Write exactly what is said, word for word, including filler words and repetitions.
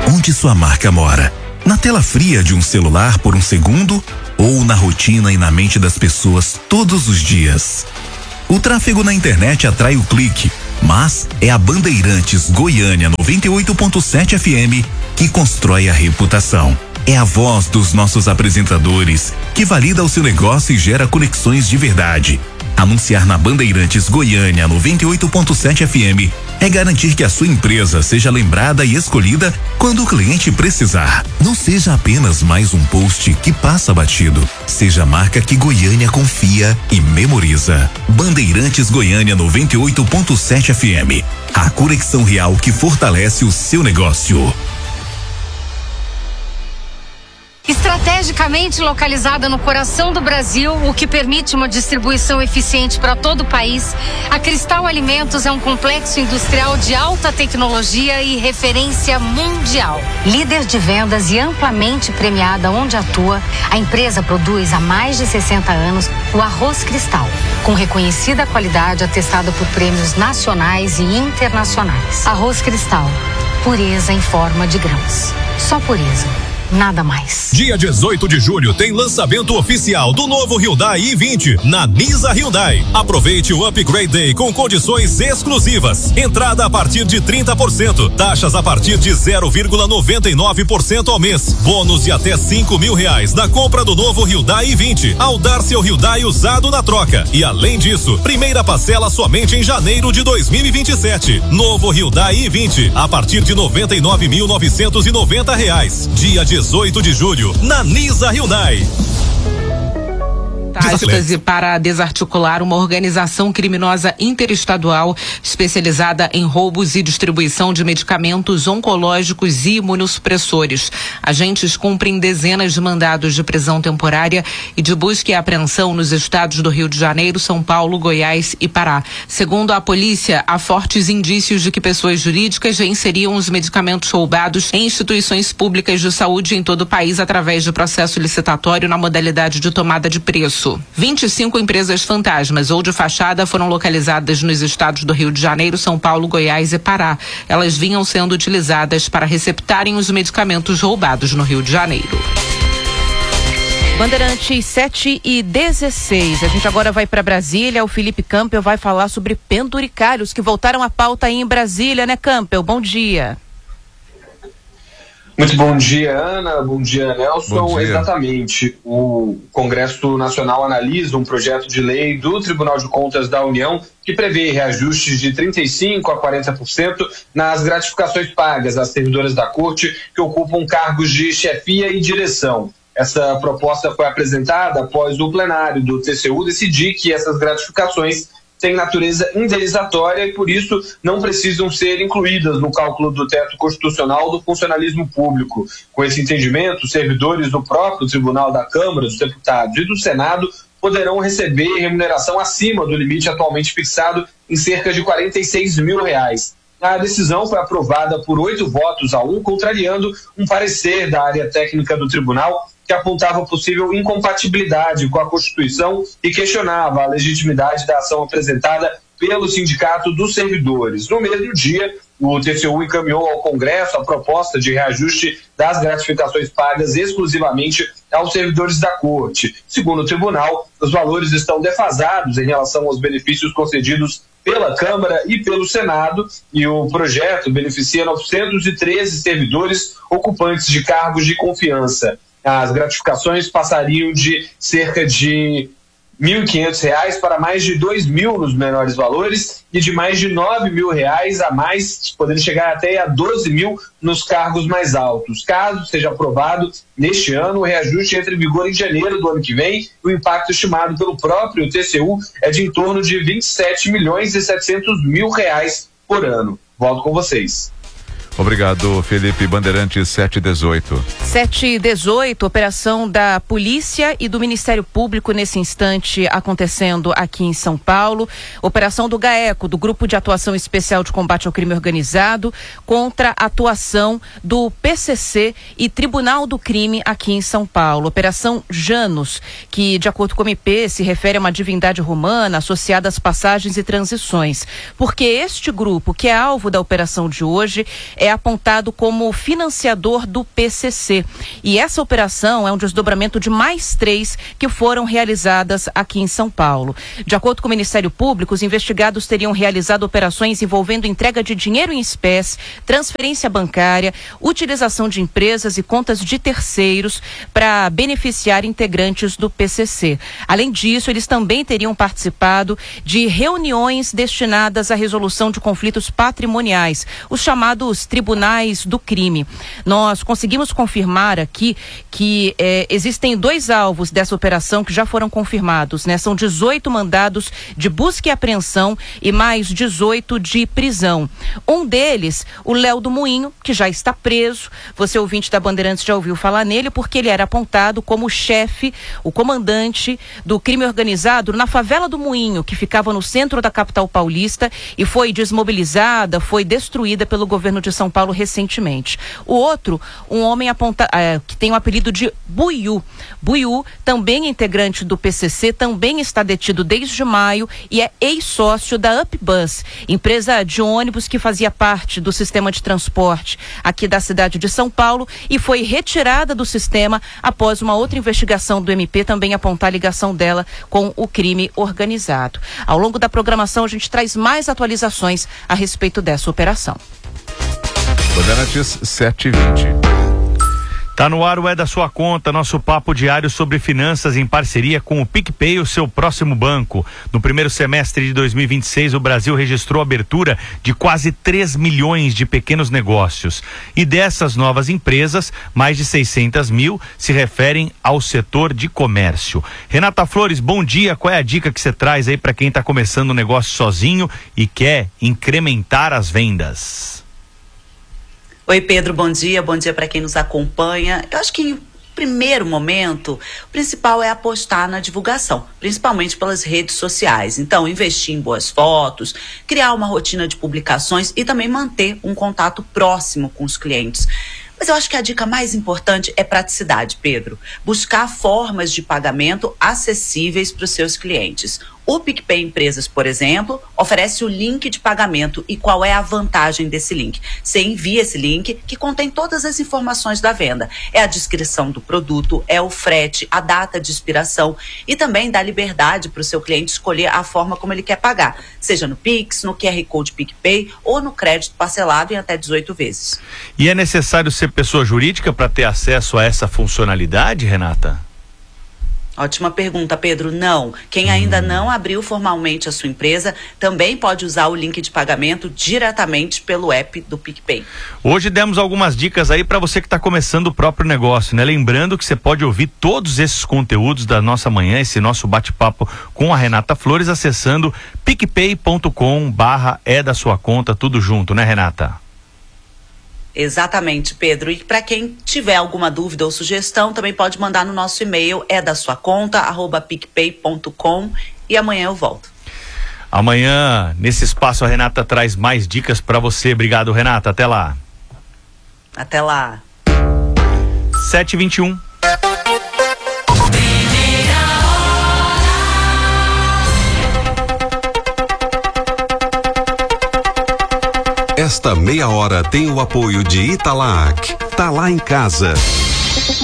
onde sua marca mora? Na tela fria de um celular por um segundo ou na rotina e na mente das pessoas todos os dias? O tráfego na internet atrai o clique, mas é a Bandeirantes Goiânia noventa e oito ponto sete F M que constrói a reputação. É a voz dos nossos apresentadores que valida o seu negócio e gera conexões de verdade. Anunciar na Bandeirantes Goiânia noventa e oito ponto sete F M é garantir que a sua empresa seja lembrada e escolhida quando o cliente precisar. Não seja apenas mais um post que passa batido. Seja a marca que Goiânia confia e memoriza. Bandeirantes Goiânia noventa e oito ponto sete F M. A conexão real que fortalece o seu negócio. Estrategicamente localizada no coração do Brasil, o que permite uma distribuição eficiente para todo o país, a Cristal Alimentos é um complexo industrial de alta tecnologia e referência mundial. Líder de vendas e amplamente premiada onde atua, a empresa produz há mais de sessenta anos o arroz Cristal, com reconhecida qualidade atestada por prêmios nacionais e internacionais. Arroz Cristal, pureza em forma de grãos. Só pureza. Nada mais. Dia dezoito de julho tem lançamento oficial do novo Hyundai i vinte na Nisa Hyundai. Aproveite o Upgrade Day com condições exclusivas. Entrada a partir de trinta por cento, taxas a partir de zero vírgula noventa e nove por cento ao mês. Bônus de até cinco mil reais na compra do novo Hyundai i vinte ao dar seu Hyundai usado na troca. E além disso, primeira parcela somente em janeiro de dois mil e vinte e sete. Novo Hyundai i vinte a partir de noventa e nove mil novecentos e noventa reais. Dia de dezoito de julho, na Nisa Hyundai. Táticas para desarticular uma organização criminosa interestadual especializada em roubos e distribuição de medicamentos oncológicos e imunossupressores. Agentes cumprem dezenas de mandados de prisão temporária e de busca e apreensão nos estados do Rio de Janeiro, São Paulo, Goiás e Pará. Segundo a polícia, há fortes indícios de que pessoas jurídicas já inseriam os medicamentos roubados em instituições públicas de saúde em todo o país através de processo licitatório na modalidade de tomada de preço. vinte e cinco empresas fantasmas ou de fachada foram localizadas nos estados do Rio de Janeiro, São Paulo, Goiás e Pará. Elas vinham sendo utilizadas para receptarem os medicamentos roubados no Rio de Janeiro. Bandeirantes sete e dezesseis. A gente agora vai para Brasília. O Felipe Campbell vai falar sobre penduricários que voltaram à pauta aí em Brasília, né, Campbell? Bom dia. Muito bom dia, Ana. Bom dia, Nelson. Bom dia. Exatamente. O Congresso Nacional analisa um projeto de lei do Tribunal de Contas da União que prevê reajustes de trinta e cinco por cento a quarenta por cento nas gratificações pagas às servidoras da Corte que ocupam cargos de chefia e direção. Essa proposta foi apresentada após o plenário do T C U decidir que essas gratificações têm natureza indenizatória e, por isso, não precisam ser incluídas no cálculo do teto constitucional do funcionalismo público. Com esse entendimento, os servidores do próprio Tribunal da Câmara, dos Deputados e do Senado poderão receber remuneração acima do limite atualmente fixado em cerca de quarenta e seis mil reais. A decisão foi aprovada por oito votos a um, contrariando um parecer da área técnica do tribunal que apontava possível incompatibilidade com a Constituição e questionava a legitimidade da ação apresentada pelo Sindicato dos Servidores. No mesmo dia, o T C U encaminhou ao Congresso a proposta de reajuste das gratificações pagas exclusivamente aos servidores da Corte. Segundo o tribunal, os valores estão defasados em relação aos benefícios concedidos pela Câmara e pelo Senado, e o projeto beneficia novecentos e treze servidores ocupantes de cargos de confiança. As gratificações passariam de cerca de mil e quinhentos reais para mais de dois mil nos menores valores e de mais de nove mil reais a mais, podendo chegar até a doze mil nos cargos mais altos. Caso seja aprovado neste ano, o reajuste entra em vigor em janeiro do ano que vem. O impacto estimado pelo próprio T C U é de em torno de vinte e sete milhões e setecentos mil reais por ano. Volto com vocês. Obrigado, Felipe. Bandeirantes sete e dezoito. sete e dezoito, operação da Polícia e do Ministério Público nesse instante acontecendo aqui em São Paulo. Operação do GAECO, do Grupo de Atuação Especial de Combate ao Crime Organizado, contra a atuação do P C C e Tribunal do Crime aqui em São Paulo. Operação Janus, que, de acordo com o M P, se refere a uma divindade romana associada às passagens e transições. Porque este grupo, que é alvo da operação de hoje, é é apontado como financiador do P C C. E essa operação é um desdobramento de mais três que foram realizadas aqui em São Paulo. De acordo com o Ministério Público, os investigados teriam realizado operações envolvendo entrega de dinheiro em espécie, transferência bancária, utilização de empresas e contas de terceiros para beneficiar integrantes do P C C. Além disso, eles também teriam participado de reuniões destinadas à resolução de conflitos patrimoniais, os chamados tribunais do crime. Nós conseguimos confirmar aqui que eh, existem dois alvos dessa operação que já foram confirmados, né? São dezoito mandados de busca e apreensão e mais dezoito de prisão. Um deles, o Léo do Moinho, que já está preso. Você, ouvinte da Bandeirantes, já ouviu falar nele porque ele era apontado como o chefe, o comandante do crime organizado na favela do Moinho, que ficava no centro da capital paulista e foi desmobilizada, foi destruída pelo governo de São Paulo recentemente. O outro, um homem aponta, é, que tem o apelido de Buiú. Buiú, também integrante do P C C, também está detido desde maio e é ex-sócio da Upbus, empresa de ônibus que fazia parte do sistema de transporte aqui da cidade de São Paulo e foi retirada do sistema após uma outra investigação do M P também apontar a ligação dela com o crime organizado. Ao longo da programação, a gente traz mais atualizações a respeito dessa operação. Bandeirantes sete e vinte. Tá no ar o É da Sua Conta, nosso papo diário sobre finanças em parceria com o PicPay, o seu próximo banco. No primeiro semestre de dois mil e vinte e seis, o Brasil registrou a abertura de quase três milhões de pequenos negócios. E dessas novas empresas, mais de seiscentas mil se referem ao setor de comércio. Renata Flores, bom dia. Qual é a dica que você traz aí para quem está começando um negócio sozinho e quer incrementar as vendas? Oi, Pedro, bom dia, bom dia para quem nos acompanha. Eu acho que em primeiro momento, o principal é apostar na divulgação, principalmente pelas redes sociais. Então, investir em boas fotos, criar uma rotina de publicações e também manter um contato próximo com os clientes. Mas eu acho que a dica mais importante é praticidade, Pedro. Buscar formas de pagamento acessíveis para os seus clientes. O PicPay Empresas, por exemplo, oferece o link de pagamento. E qual é a vantagem desse link? Você envia esse link que contém todas as informações da venda. É a descrição do produto, é o frete, a data de expiração e também dá liberdade para o seu cliente escolher a forma como ele quer pagar, seja no Pix, no Q R Code PicPay ou no crédito parcelado em até dezoito vezes. E é necessário ser pessoa jurídica para ter acesso a essa funcionalidade, Renata? Ótima pergunta, Pedro. Não. Quem ainda não abriu formalmente a sua empresa também pode usar o link de pagamento diretamente pelo app do PicPay. Hoje demos algumas dicas aí para você que está começando o próprio negócio, né? Lembrando que você pode ouvir todos esses conteúdos da nossa manhã, esse nosso bate-papo com a Renata Flores, acessando picpay ponto com barra é da sua conta, tudo junto, né, Renata? Exatamente, Pedro. E para quem tiver alguma dúvida ou sugestão, também pode mandar no nosso e-mail, é da sua conta, arroba picpay ponto com, e amanhã eu volto. Amanhã, nesse espaço, a Renata traz mais dicas para você. Obrigado, Renata. Até lá. Até lá. sete e vinte e um. Esta meia hora tem o apoio de Italac. Tá lá em casa.